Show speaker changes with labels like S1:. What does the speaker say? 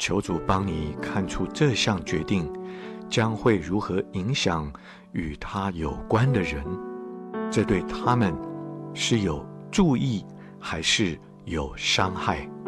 S1: 求主帮你看出这项决定将会如何影响与他有关的人，这对他们是有助益还是有伤害。